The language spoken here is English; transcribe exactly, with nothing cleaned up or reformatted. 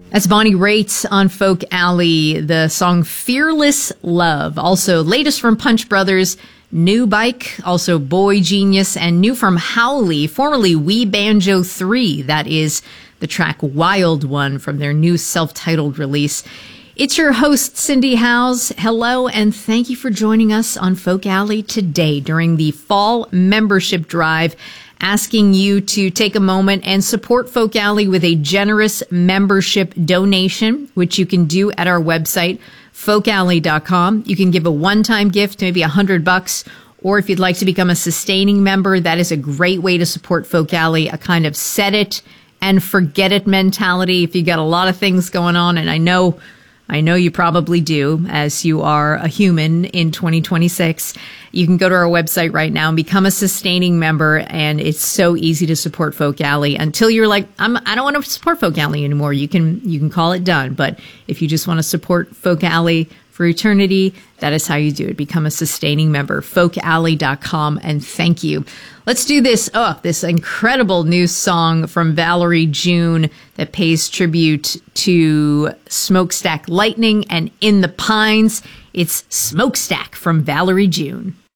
That's Bonnie Raitt on Folk Alley, the song Fearless Love. Also, latest from Punch Brothers, New Bike, also Boy Genius, and new from Howley, formerly We Banjo three. That is the track Wild One from their new self-titled release. It's your host, Cindy Howes. Hello, and thank you for joining us on Folk Alley today during the fall membership drive, asking you to take a moment and support Folk Alley with a generous membership donation, which you can do at our website, folk alley dot com. You can give a one-time gift, maybe a hundred bucks, or if you'd like to become a sustaining member, that is a great way to support Folk Alley, a kind of set it and forget it mentality. If you got a lot of things going on, and I know I know you probably do, as you are a human in twenty twenty-six. You can go to our website right now and become a sustaining member, and it's so easy to support Folk Alley until you're like, I'm, I don't want to support Folk Alley anymore. You can you can call it done. But if you just want to support Folk Alley for eternity, that is how you do it. Become a sustaining member, folk alley dot com, and thank you. Let's do this. Oh, this incredible new song from Valerie June that pays tribute to Smokestack Lightning and In the Pines. It's Smokestack from Valerie June.